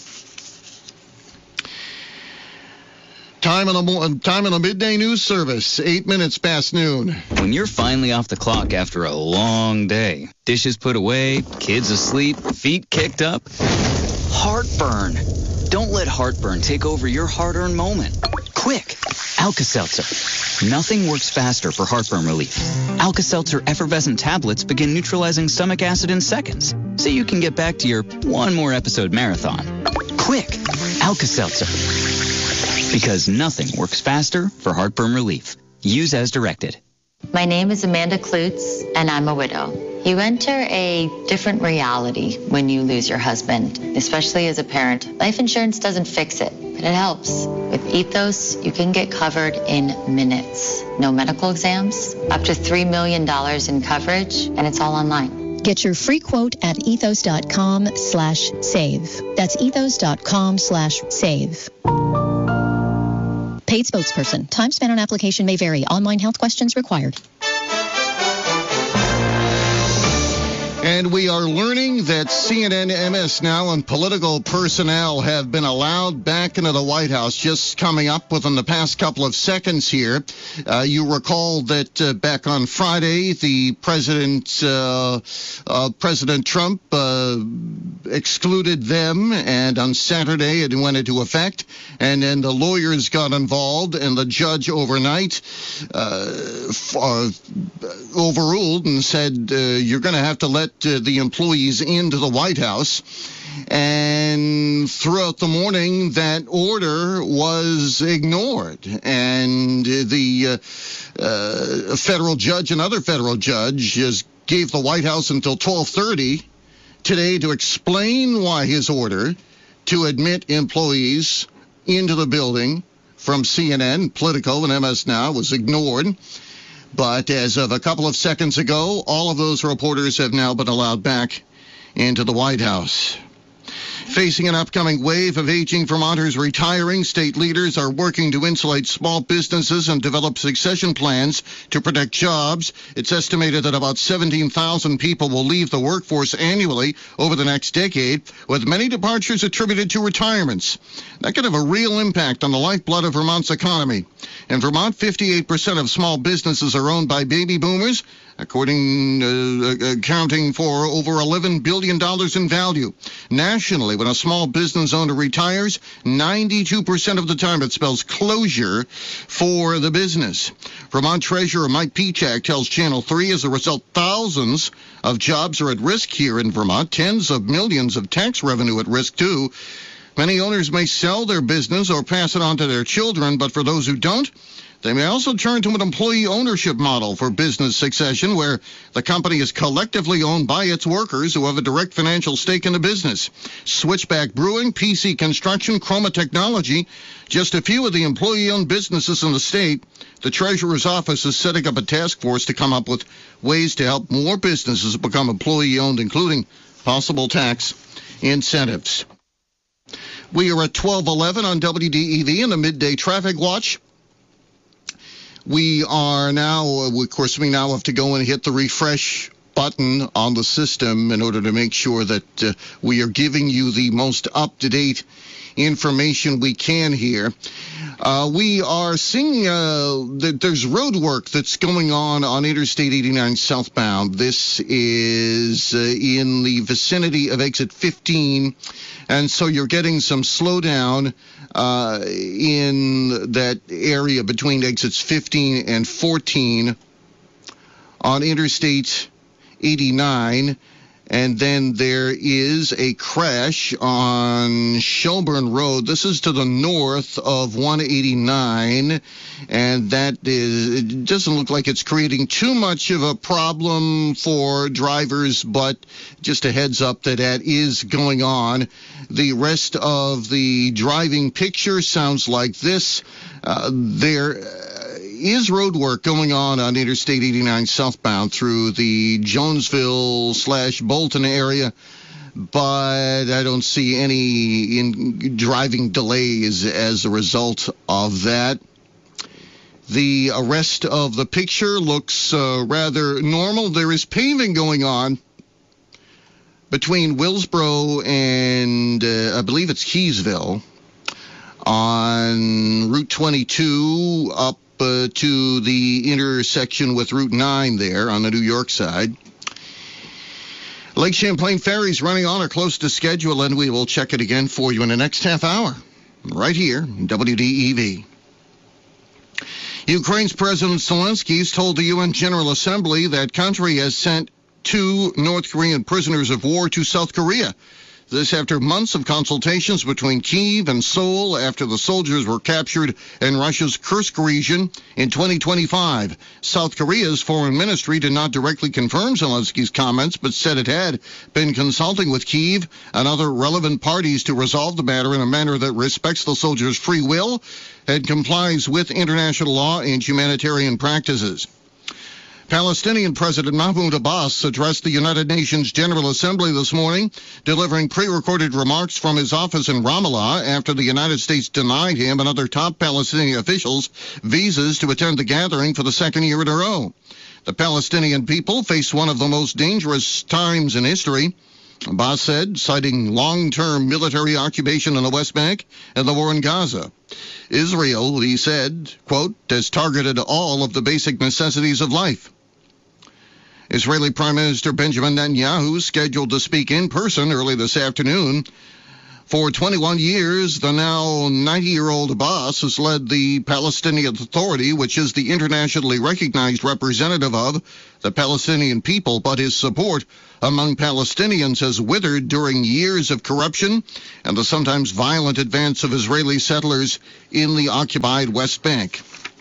Time in the time in the midday news service, eight minutes past noon. When you're finally off the clock after a long day, dishes put away, kids asleep, feet kicked up, heartburn. Don't let heartburn take over your hard-earned moment. Quick, Alka-Seltzer. Nothing works faster for heartburn relief. Alka-Seltzer effervescent tablets begin neutralizing stomach acid in seconds, so you can get back to your one more episode marathon. Quick, Alka-Seltzer. Because nothing works faster for heartburn relief. Use as directed. My name is Amanda Klutz, and I'm a widow. You enter a different reality when you lose your husband, especially as a parent. Life insurance doesn't fix it, but it helps. With Ethos, you can get covered in minutes. No medical exams, up to three million dollars in coverage, and it's all online. Get your free quote at ethos.com slash save. That's ethos.com slash save. Paid spokesperson. Time spent on application may vary. Online health questions required. And we are learning that C N N, M S Now, and political personnel have been allowed back into the White House, just coming up within the past couple of seconds here. Uh, you recall that uh, back on Friday, the president, uh, uh, President Trump uh, excluded them, and on Saturday it went into effect, and then the lawyers got involved, and the judge overnight uh, f- uh, overruled and said, uh, you're going to have to let Uh, the employees into the White House. And throughout the morning, that order was ignored. And the uh, uh, federal judge, another federal judge, just gave the White House until twelve thirty today to explain why his order to admit employees into the building from C N N, Politico, and M S Now was ignored. But as of a couple of seconds ago, all of those reporters have now been allowed back into the White House. Facing an upcoming wave of aging Vermonters retiring, state leaders are working to insulate small businesses and develop succession plans to protect jobs. It's estimated that about seventeen thousand people will leave the workforce annually over the next decade, with many departures attributed to retirements. That could have a real impact on the lifeblood of Vermont's economy. In Vermont, fifty-eight percent of small businesses are owned by baby boomers, according uh, accounting for over eleven billion dollars in value. Nationally, when a small business owner retires, ninety-two percent of the time it spells closure for the business. Vermont Treasurer Mike Pichak tells Channel three, as a result, thousands of jobs are at risk here in Vermont, tens of millions of tax revenue at risk, too. Many owners may sell their business or pass it on to their children, but for those who don't, they may also turn to an employee ownership model for business succession, where the company is collectively owned by its workers who have a direct financial stake in the business. Switchback Brewing, P C Construction, Chroma Technology, just a few of the employee-owned businesses in the state. The Treasurer's office is setting up a task force to come up with ways to help more businesses become employee-owned, including possible tax incentives. We are at twelve eleven on W D E V in the Midday Traffic Watch. We are now, of course, we now have to go and hit the refresh button on the system in order to make sure that uh, we are giving you the most up-to-date information we can here. Uh, we are seeing uh, that there's road work that's going on on Interstate eighty-nine southbound. This is uh, in the vicinity of exit fifteen, and so you're getting some slowdown uh, in that area between exits fifteen and fourteen on Interstate eighty-nine. And then there is a crash on Shelburne Road. This is to the north of one eighty-nine, and that is, it doesn't look like it's creating too much of a problem for drivers, but just a heads up that that is going on. The rest of the driving picture sounds like this. Uh, there is road work going on on Interstate eighty-nine southbound through the Jonesville slash Bolton area, but I don't see any in driving delays as a result of that. The rest of the picture looks uh, rather normal. There is paving going on between Willsboro and uh, I believe it's Keysville on Route twenty-two up Uh, to the intersection with Route nine there on the New York side. Lake Champlain ferries running on or close to schedule, and we will check it again for you in the next half hour, right here, W D E V. Ukraine's President Zelensky has told the U N General Assembly that country has sent two North Korean prisoners of war to South Korea. This after months of consultations between Kyiv and Seoul after the soldiers were captured in Russia's Kursk region in twenty twenty-five. South Korea's foreign ministry did not directly confirm Zelensky's comments, but said it had been consulting with Kyiv and other relevant parties to resolve the matter in a manner that respects the soldiers' free will and complies with international law and humanitarian practices. Palestinian President Mahmoud Abbas addressed the United Nations General Assembly this morning, delivering pre-recorded remarks from his office in Ramallah after the United States denied him and other top Palestinian officials visas to attend the gathering for the second year in a row. The Palestinian people face one of the most dangerous times in history, Abbas said, citing long-term military occupation in the West Bank and the war in Gaza. Israel, he said, quote, has targeted all of the basic necessities of life. Israeli Prime Minister Benjamin Netanyahu scheduled to speak in person early this afternoon. For twenty-one years, the now ninety-year-old Abbas has led the Palestinian Authority, which is the internationally recognized representative of the Palestinian people, but his support among Palestinians has withered during years of corruption and the sometimes violent advance of Israeli settlers in the occupied West Bank.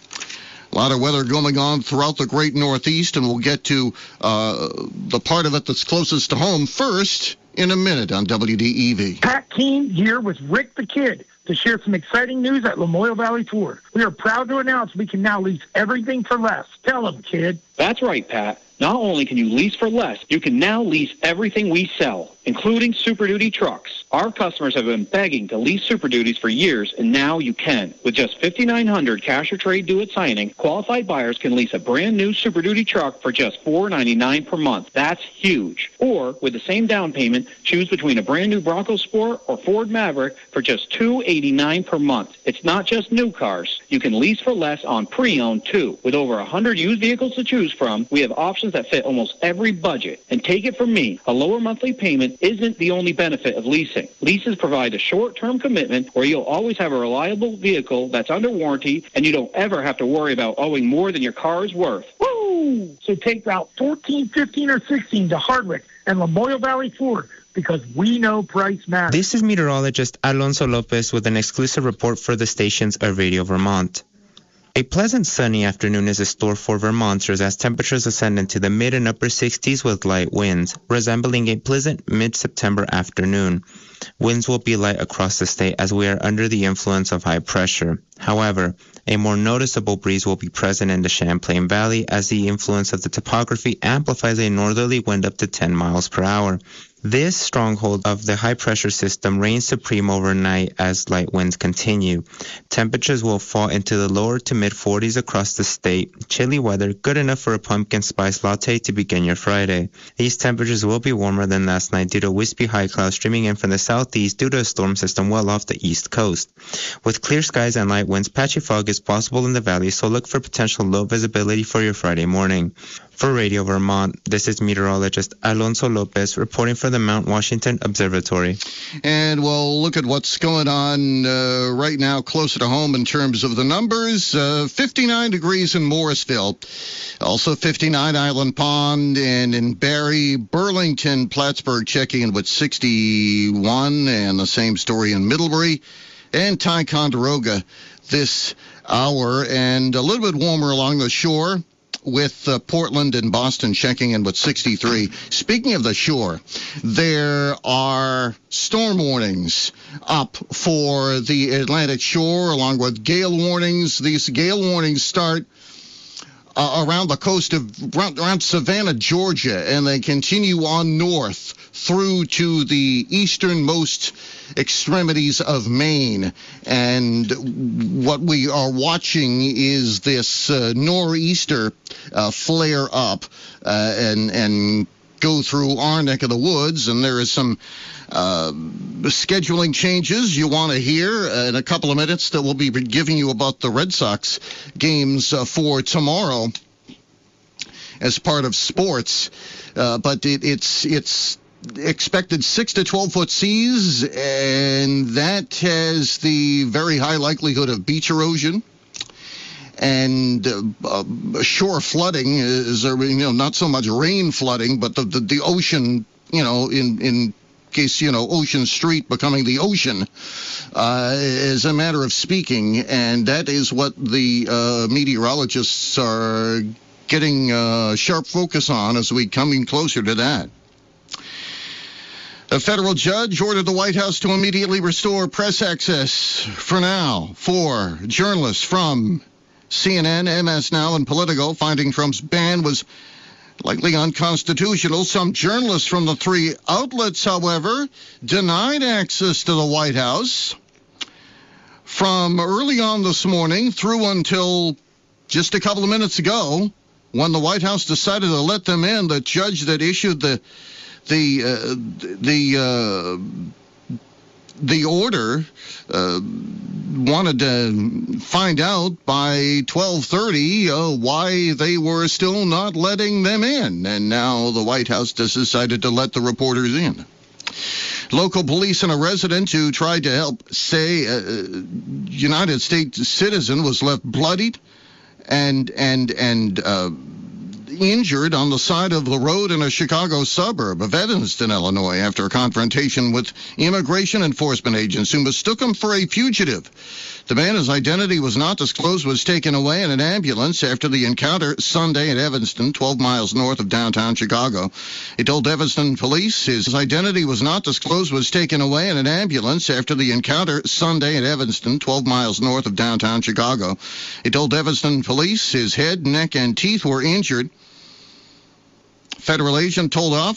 A lot of weather going on throughout the great Northeast, and we'll get to uh, the part of it that's closest to home first in a minute on W D E V. Pat Keene here with Rick the Kid to share some exciting news at Lamoille Valley Ford. We are proud to announce we can now lease everything for less. Tell them, kid. That's right, Pat. Not only can you lease for less, you can now lease everything we sell, including Super Duty trucks. Our customers have been begging to lease Super Duties for years, and now you can. With just fifty-nine hundred dollars cash or trade due at signing, qualified buyers can lease a brand new Super Duty truck for just four dollars and ninety-nine cents per month. That's huge. Or, with the same down payment, choose between a brand new Bronco Sport or Ford Maverick for just two dollars and eighty-nine cents per month. It's not just new cars. You can lease for less on pre-owned, too. With over one hundred used vehicles to choose from, we have options that fit almost every budget. And take it from me, a lower monthly payment isn't the only benefit of leasing. Leases provide a short-term commitment where you'll always have a reliable vehicle that's under warranty, and you don't ever have to worry about owing more than your car is worth. Woo! So take Route fourteen, fifteen, or sixteen to Hardwick and Lamoille Valley Ford, because we know price matters. This is meteorologist Alonso Lopez with an exclusive report for the stations of Radio Vermont. A pleasant sunny afternoon is in store for Vermonters as temperatures ascend into the mid and upper sixties with light winds, resembling a pleasant mid-September afternoon. Winds will be light across the state as we are under the influence of high pressure. However, a more noticeable breeze will be present in the Champlain Valley as the influence of the topography amplifies a northerly wind up to ten miles per hour. This stronghold of the high-pressure system reigns supreme overnight as light winds continue. Temperatures will fall into the lower to mid-forties across the state. Chilly weather, good enough for a pumpkin spice latte to begin your Friday. These temperatures will be warmer than last night due to wispy high clouds streaming in from the southeast due to a storm system well off the east coast. With clear skies and light winds, patchy fog is possible in the valley, so look for potential low visibility for your Friday morning. For Radio Vermont, this is meteorologist Alonso Lopez reporting for the Mount Washington Observatory. And we'll look at what's going on uh, right now closer to home in terms of the numbers. Uh, fifty-nine degrees in Morrisville. Also fifty-nine Island Pond and in Barrie. Burlington, Plattsburgh checking in with sixty-one, and the same story in Middlebury. And Ticonderoga this hour, and a little bit warmer along the shore, with uh, Portland and Boston checking in with sixty-three. Speaking of the shore, there are storm warnings up for the Atlantic shore, along with gale warnings. These gale warnings start uh, around the coast of around, around Savannah, Georgia, and they continue on north through to the easternmost extremities of Maine. And what we are watching is this uh, nor'easter uh, flare up uh, and and go through our neck of the woods, and there is some uh, scheduling changes you want to hear uh, in a couple of minutes that we'll be giving you about the Red Sox games uh, for tomorrow as part of sports. Uh, but it, it's it's expected six to twelve foot seas, and that has the very high likelihood of beach erosion and uh, uh, shore flooding. Is there, you know, not so much rain flooding, but the, the, the ocean, you know, in, in case, you know, Ocean Street becoming the ocean, uh, is a matter of speaking, and that is what the uh, meteorologists are getting uh, sharp focus on as we coming closer to that. A federal judge ordered the White House to immediately restore press access for now for journalists from C N N, M S Now, and Politico, finding Trump's ban was likely unconstitutional. Some journalists from the three outlets, however, denied access to the White House from early on this morning through until just a couple of minutes ago, when the White House decided to let them in. The judge that issued the the uh, the uh, the order uh, wanted to find out by twelve thirty uh, why they were still not letting them in, and now the White House has decided to let the reporters in. Local police and a resident who tried to help say a United States citizen was left bloodied and and and uh, injured on the side of the road in a Chicago suburb of Evanston, Illinois, after a confrontation with immigration enforcement agents who mistook him for a fugitive. The man, whose identity was not disclosed, was taken away in an ambulance after the encounter Sunday at Evanston, twelve miles north of downtown Chicago. He told Evanston police his identity was not disclosed, was taken away in an ambulance after the encounter Sunday at Evanston, twelve miles north of downtown Chicago. He told Evanston police his head, neck, and teeth were injured. Federal agent told officers